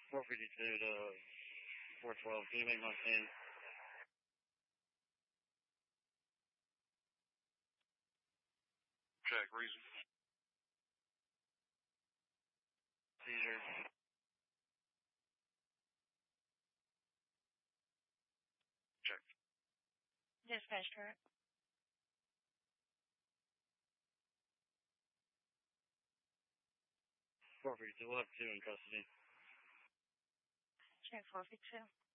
452 to 412. Can you make my stand? Check, reason. Seizure. Check. Dispatch current. 452, we'll have 2 in custody. Check 452.